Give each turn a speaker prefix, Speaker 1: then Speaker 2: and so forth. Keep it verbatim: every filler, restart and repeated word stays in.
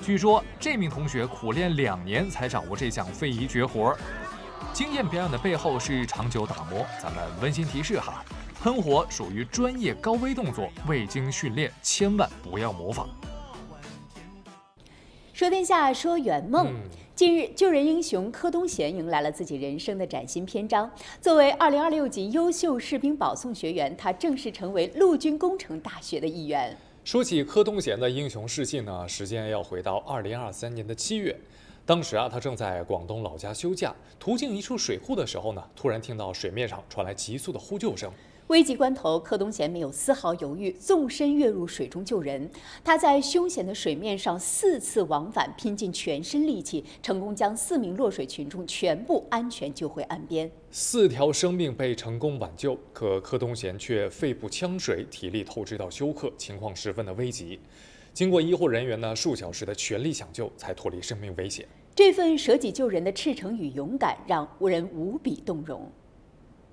Speaker 1: 据说这名同学苦练两年才掌握这项非遗绝活，经验表演的背后是长久打磨。咱们温馨提示哈，喷火属于专业高危动作，未经训练千万不要模仿。
Speaker 2: 说天下，说圆梦。
Speaker 1: 嗯
Speaker 2: 近日，救人英雄柯东贤迎来了自己人生的崭新篇章。作为二零二六级优秀士兵保送学员，他正式成为陆军工程大学的一员。
Speaker 1: 说起柯东贤的英雄事迹呢，时间要回到二零二三年的七月。当时啊，他正在广东老家休假，途经一处水库的时候呢，突然听到水面上传来急速的呼救声。
Speaker 2: 危急关头，柯东贤没有丝毫犹豫，纵身跃入水中救人。他在凶险的水面上四次往返，拼尽全身力气，成功将四名落水群众全部安全救回岸边。
Speaker 1: 四条生命被成功挽救，可柯东贤却肺部呛水，体力透支到休克，情况十分的危急。经过医护人员呢数小时的全力抢救，才脱离生命危险。
Speaker 2: 这份舍己救人的赤诚与勇敢，让人无比动容。